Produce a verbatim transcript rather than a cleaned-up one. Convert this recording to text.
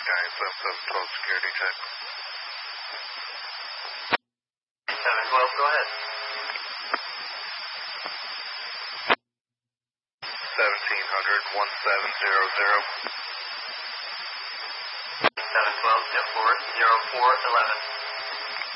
Sky seven seven twelve security check. seven twelve, go ahead. seventeen hundred, one seven zero zero. seven twelve, step forward, zero four eleven.